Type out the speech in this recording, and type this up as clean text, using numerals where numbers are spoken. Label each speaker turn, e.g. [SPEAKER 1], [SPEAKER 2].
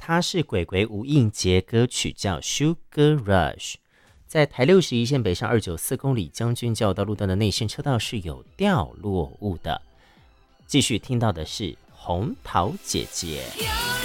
[SPEAKER 1] 它是鬼鬼吴映洁歌曲，叫 Sugar Rush。在台61线北上294公里将军教道路段的内线车道是有掉落物的。继续听到的是红桃姐姐。